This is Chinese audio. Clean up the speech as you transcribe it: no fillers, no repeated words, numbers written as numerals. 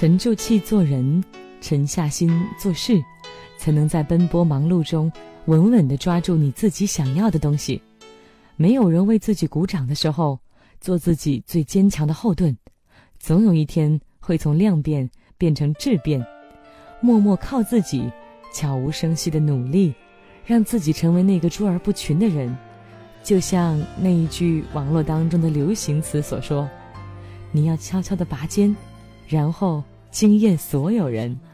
沉住气做人，沉下心做事，才能在奔波忙碌中稳稳地抓住你自己想要的东西。没有人为自己鼓掌的时候，做自己最坚强的后盾，总有一天会从量变变成质变。默默靠自己，悄无声息的努力，让自己成为那个卓而不群的人。就像那一句网络当中的流行词所说，你要悄悄地拔尖，然后惊艳所有人。